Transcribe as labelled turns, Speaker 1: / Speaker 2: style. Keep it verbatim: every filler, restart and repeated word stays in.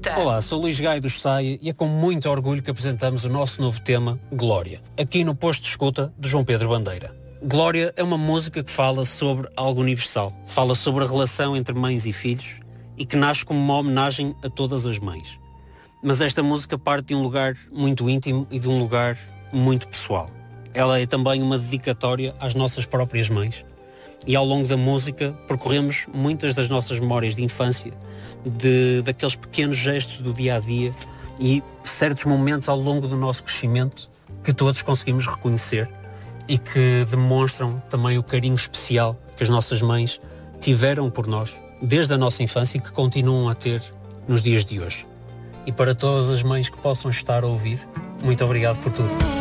Speaker 1: Pita.
Speaker 2: Olá, sou Luís Gaio do Saia e é com muito orgulho que apresentamos o nosso novo tema, Glória, aqui no posto de escuta de João Pedro Bandeira. Glória é uma música que fala sobre algo universal, fala sobre a relação entre mães e filhos e que nasce como uma homenagem a todas as mães. Mas esta música parte de um lugar muito íntimo e de um lugar muito pessoal. Ela é também uma dedicatória às nossas próprias mães e ao longo da música percorremos muitas das nossas memórias de infância, de, daqueles pequenos gestos do dia-a-dia e certos momentos ao longo do nosso crescimento que todos conseguimos reconhecer e que demonstram também o carinho especial que as nossas mães tiveram por nós desde a nossa infância e que continuam a ter nos dias de hoje. E para todas as mães que possam estar a ouvir, muito obrigado por tudo.